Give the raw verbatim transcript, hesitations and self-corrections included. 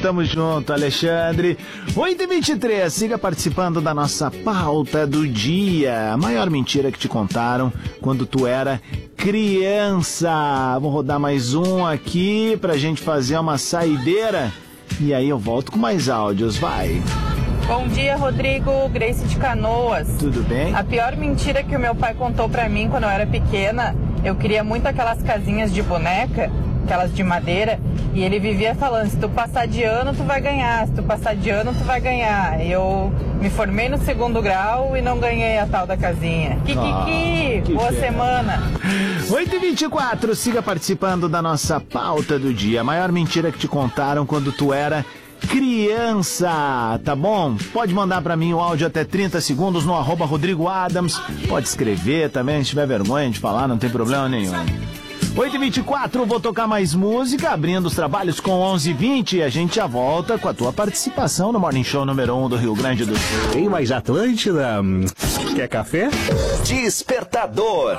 Tamo junto, Alexandre. oito e vinte e três, siga participando da nossa pauta do dia. A maior mentira que te contaram quando tu era criança. Vou rodar mais um aqui pra gente fazer uma saideira. E aí eu volto com mais áudios, vai. Bom dia, Rodrigo, Grace de Canoas. Tudo bem? A pior mentira que o meu pai contou pra mim quando eu era pequena, eu queria muito aquelas casinhas de boneca, aquelas de madeira, e ele vivia falando, se tu passar de ano, tu vai ganhar, se tu passar de ano, tu vai ganhar. Eu me formei no segundo grau e não ganhei a tal da casinha. Kikiki, oh, boa pena. semana. oito e vinte e quatro, siga participando da nossa pauta do dia. A maior mentira que te contaram quando tu era criança, tá bom? Pode mandar pra mim o áudio até trinta segundos no arroba Rodrigo Adams. Pode escrever também, se tiver vergonha de falar, não tem problema nenhum. oito e vinte e quatro, vou tocar mais música, abrindo os trabalhos com onze e vinte e a gente já volta com a tua participação no Morning Show número um do Rio Grande do Sul. Tem mais Atlântida? Quer café? Despertador.